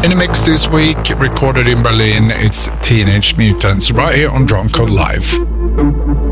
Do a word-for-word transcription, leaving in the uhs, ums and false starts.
In the mix this week, recorded in Berlin, it's Teenage Mutants right here on Drumcode Live.